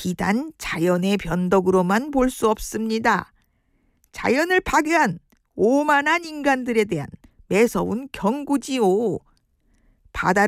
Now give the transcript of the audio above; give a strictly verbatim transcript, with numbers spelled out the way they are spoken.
비단 자연의 변덕으로만 볼 수 없습니다. 자연을 파괴한 오만한 인간들에 대한 매서운 경고지요. 바다를